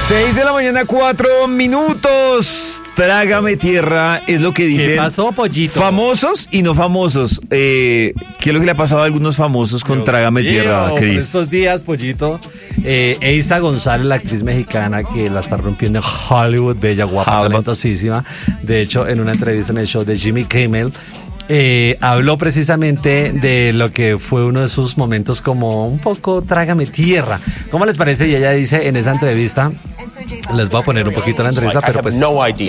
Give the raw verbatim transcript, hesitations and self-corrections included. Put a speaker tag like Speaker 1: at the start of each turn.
Speaker 1: Seis de la mañana, cuatro minutos. Trágame tierra es lo que dicen.
Speaker 2: ¿Qué pasó, pollito?
Speaker 1: Famosos y no famosos. Eh, ¿Qué es lo que le ha pasado a algunos famosos con
Speaker 2: Dios
Speaker 1: Trágame
Speaker 2: mío,
Speaker 1: tierra,
Speaker 2: por
Speaker 1: Cris?
Speaker 2: estos días, pollito, eh, Eiza González, la actriz mexicana que la está rompiendo en Hollywood, bella, guapa,
Speaker 1: Hollywood.
Speaker 2: talentosísima. De hecho, en una entrevista en el show de Jimmy Kimmel, Eh, habló precisamente de lo que fue uno de sus momentos como un poco trágame tierra. ¿Cómo les parece? Y ella dice en esa entrevista, les voy a poner un poquito la entrevista, pero pues